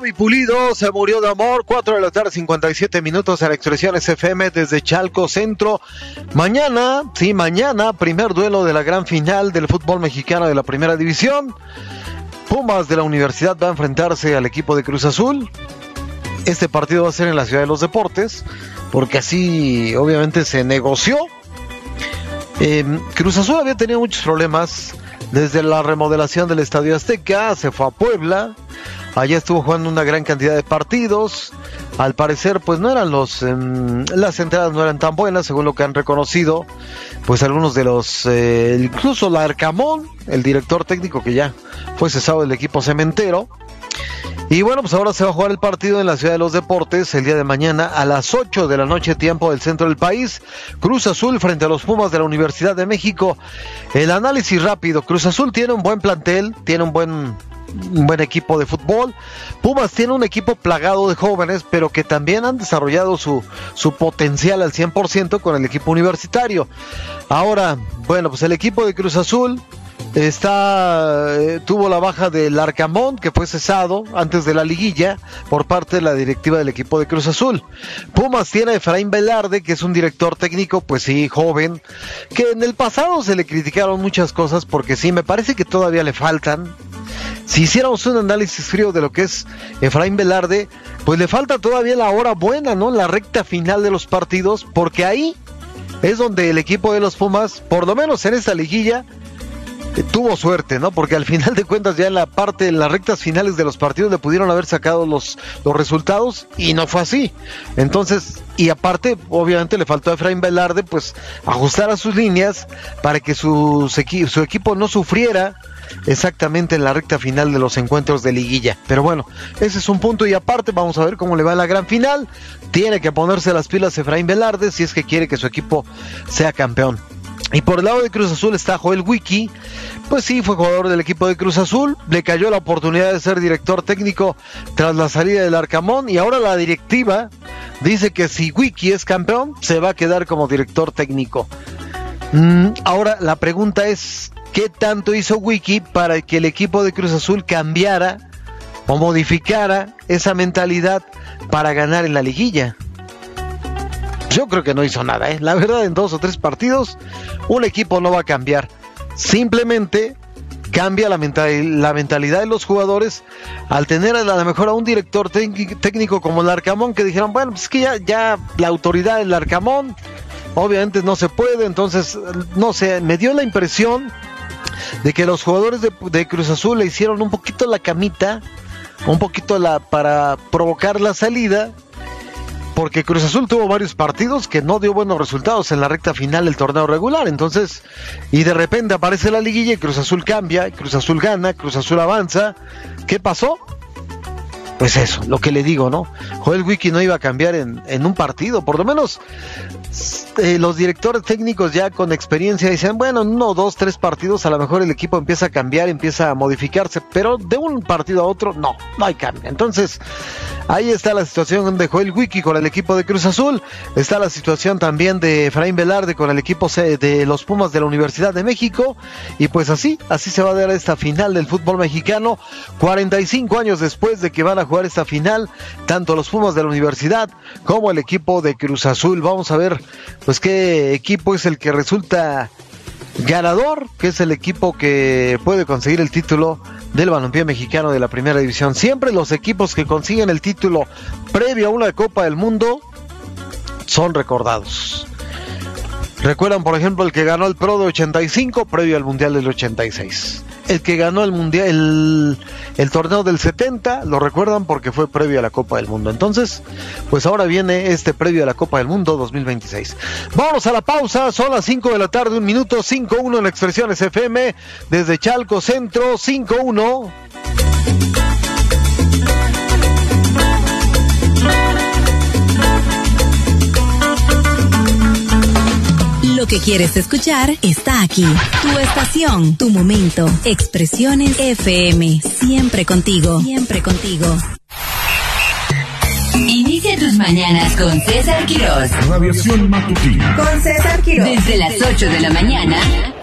Bobby Pulido se murió de amor. 4:57 p.m. en Expresiones FM desde Chalco Centro. Mañana, primer duelo de la gran final del fútbol mexicano de la Primera División. Pumas de la Universidad va a enfrentarse al equipo de Cruz Azul. Este partido va a ser en la Ciudad de los Deportes, porque así obviamente se negoció. Cruz Azul había tenido muchos problemas desde la remodelación del Estadio Azteca. Se fue a Puebla. Allá estuvo jugando una gran cantidad de partidos. Al parecer, pues no eran las entradas no eran tan buenas, según lo que han reconocido, pues algunos de los, incluso Larcamón, el director técnico que ya fue cesado del equipo cementero. Y bueno, pues ahora se va a jugar el partido en la Ciudad de los Deportes el día de mañana a las 8 de la noche, tiempo del centro del país. Cruz Azul frente a los Pumas de la Universidad de México. El análisis rápido: Cruz Azul tiene un buen plantel, tiene un buen equipo de fútbol. Pumas tiene un equipo plagado de jóvenes, pero que también han desarrollado su potencial al 100% con el equipo universitario. Ahora, bueno, pues el equipo de Cruz Azul tuvo la baja del Arcamón, que fue cesado antes de la liguilla por parte de la directiva del equipo de Cruz Azul. Pumas tiene a Efraín Velarde, que es un director técnico, pues sí, joven, que en el pasado se le criticaron muchas cosas, porque sí, me parece que todavía le faltan. Si hiciéramos un análisis frío de lo que es Efraín Velarde, pues le falta todavía la hora buena, ¿no? La recta final de los partidos, porque ahí es donde el equipo de los Pumas, por lo menos en esta liguilla, tuvo suerte, ¿no? Porque al final de cuentas ya en las rectas finales de los partidos le pudieron haber sacado los resultados y no fue así. Entonces, y aparte, obviamente le faltó a Efraín Velarde, pues, ajustar a sus líneas para que su equipo no sufriera exactamente en la recta final de los encuentros de liguilla. Pero bueno, ese es un punto y aparte. Vamos a ver cómo le va en la gran final. Tiene que ponerse las pilas Efraín Velarde si es que quiere que su equipo sea campeón. Y por el lado de Cruz Azul está Joel Wiki. Pues sí, fue jugador del equipo de Cruz Azul. Le cayó la oportunidad de ser director técnico tras la salida del Arcamón. Y ahora la directiva dice que si Wiki es campeón, se va a quedar como director técnico. Ahora la pregunta es: ¿qué tanto hizo Wiki para que el equipo de Cruz Azul cambiara o modificara esa mentalidad para ganar en la liguilla? Yo creo que no hizo nada, La verdad, en 2 o 3 partidos un equipo no va a cambiar. Simplemente cambia la mentalidad de los jugadores al tener a lo mejor a un director técnico como el Arcamón, que dijeron, bueno, pues es que ya la autoridad del Arcamón obviamente no se puede. Entonces, no sé, me dio la impresión de que los jugadores de Cruz Azul le hicieron un poquito la camita, para provocar la salida, porque Cruz Azul tuvo varios partidos que no dio buenos resultados en la recta final del torneo regular. Entonces, y de repente aparece la liguilla y Cruz Azul cambia, Cruz Azul gana, Cruz Azul avanza. ¿Qué pasó? Pues eso, lo que le digo, ¿no? Joel Wiki no iba a cambiar en un partido. Por lo menos los directores técnicos ya con experiencia dicen, bueno, en 1, 2, 3 partidos a lo mejor el equipo empieza a cambiar, empieza a modificarse, pero de un partido a otro no hay cambio. Entonces, ahí está la situación de Joel Wiki con el equipo de Cruz Azul. Está la situación también de Efraín Velarde con el equipo de los Pumas de la Universidad de México. Y pues así se va a dar esta final del fútbol mexicano, 45 años después de que van a jugar esta final, tanto los Pumas de la Universidad como el equipo de Cruz Azul. Vamos a ver, pues, qué equipo es el que resulta ganador, que es el equipo que puede conseguir el título del balompié mexicano de la Primera División. Siempre los equipos que consiguen el título previo a una Copa del Mundo son recordados. Recuerdan, por ejemplo, el que ganó el Pro de 85 previo al Mundial del 86. El que ganó el Mundial, el torneo del 70, lo recuerdan porque fue previo a la Copa del Mundo. Entonces, pues ahora viene este previo a la Copa del Mundo 2026. Vámonos a la pausa, son las 5 de la tarde, 1 minuto, 5-1 en Expresiones FM, desde Chalco Centro, 5-1. Lo que quieres escuchar está aquí. Tu estación, tu momento. Expresiones FM. Siempre contigo. Siempre contigo. Inicia tus mañanas con César Quirós. Radiación matutina. Con César Quirós. Desde las 8 de la mañana